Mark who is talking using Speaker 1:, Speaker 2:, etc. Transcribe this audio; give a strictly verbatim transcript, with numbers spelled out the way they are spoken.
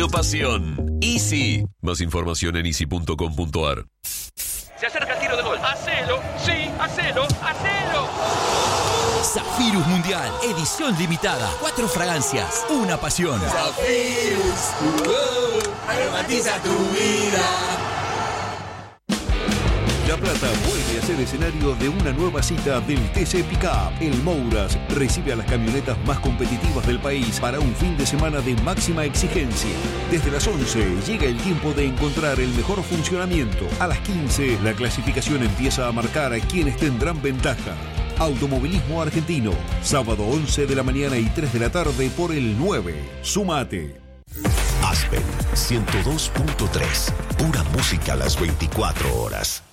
Speaker 1: Pasión. Easy. Más información en easy punto com punto ar.
Speaker 2: Se acerca el tiro de gol. ¡Hacelo! ¡Sí! ¡Hacelo! ¡Hacelo!
Speaker 3: Zafirus Mundial, edición limitada. Cuatro fragancias, una pasión.
Speaker 4: Zafirus, uh, aromatiza tu vida.
Speaker 5: La Plata vuelve a ser escenario de una nueva cita del T C Pickup. El Mouras recibe a las camionetas más competitivas del país para un fin de semana de máxima exigencia. Desde las once llega el tiempo de encontrar el mejor funcionamiento. A las quince la clasificación empieza a marcar a quienes tendrán ventaja. Automovilismo Argentino, sábado once de la mañana y tres de la tarde por el nueve. Sumate.
Speaker 6: Aspen ciento dos punto tres. Pura música a las veinticuatro horas.